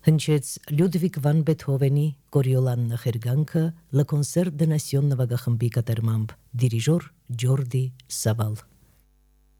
Հնչեց Լյուդվիգ վան Բեթհովենի Կորիոլան նախերգանքը «Le Concert de Nation» նվագախմբի կատարմամբ, դիրիժոր Ջորդի Սավալ։